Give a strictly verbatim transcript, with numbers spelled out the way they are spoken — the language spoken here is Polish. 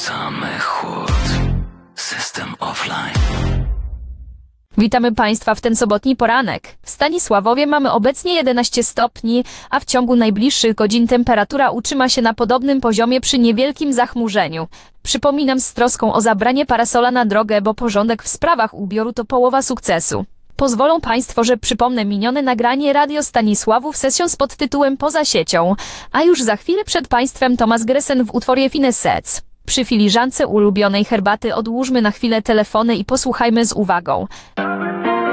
Samochód. System offline. Witamy Państwa w ten sobotni poranek. W Stanisławowie mamy obecnie jedenaście stopni, a w ciągu najbliższych godzin temperatura utrzyma się na podobnym poziomie przy niewielkim zachmurzeniu. Przypominam z troską o zabranie parasola na drogę, bo porządek w sprawach ubioru to połowa sukcesu. Pozwolą Państwo, że przypomnę minione nagranie Radio Stanisławów sesją z pod tytułem Poza siecią, a już za chwilę przed Państwem Thomas Gresen w utworze Finesets. Przy filiżance ulubionej herbaty odłóżmy na chwilę telefony i posłuchajmy z uwagą.